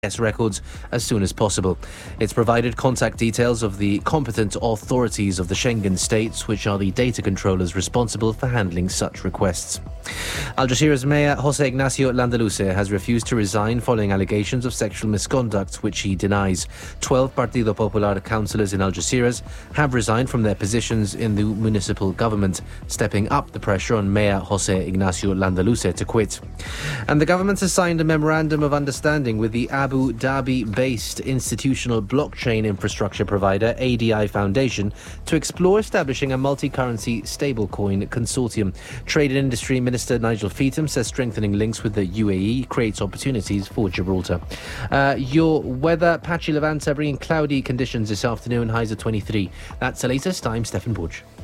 records as soon as possible. It's provided contact details of the competent authorities of the Schengen states, which are the data controllers responsible for handling such requests. Algeciras Mayor José Ignacio Landaluce has refused to resign following allegations of sexual misconduct, which he denies. 12 Partido Popular councillors in Algeciras have resigned from their positions in the municipal government, stepping up the pressure on Mayor José Ignacio Landaluce to quit. And the government has signed a memorandum of understanding with the Abu Dhabi-based institutional blockchain infrastructure provider ADI Foundation to explore establishing a multi-currency stablecoin consortium. Trade and Industry Minister Nigel Feetham says strengthening links with the UAE creates opportunities for Gibraltar. Your weather, patchy Levanta, bringing cloudy conditions this afternoon, highs of 23. That's the latest. I'm Stefan Borg.